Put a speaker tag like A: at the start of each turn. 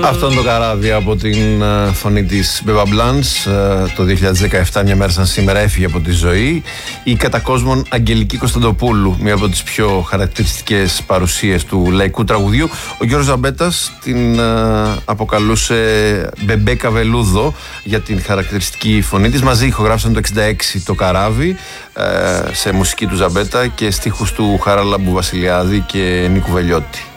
A: Αυτό είναι το καράβι από την φωνή της Μπέμπα Μπλάνς. Το 2017, μια μέρα σαν σήμερα, έφυγε από τη ζωή η κατά κόσμον Αγγελική Κωνσταντοπούλου, μία από τις πιο χαρακτηριστικές παρουσίες του λαϊκού τραγουδιού. Ο Γιώργος Ζαμπέτας την αποκαλούσε Μπεμπέκα Βελούδο για την χαρακτηριστική φωνή της. Μαζί ηχογράψαν το 1966 το καράβι, σε μουσική του Ζαμπέτα και στίχους του Χαράλαμπου Βασιλιάδη και Νίκου Βελιώτη.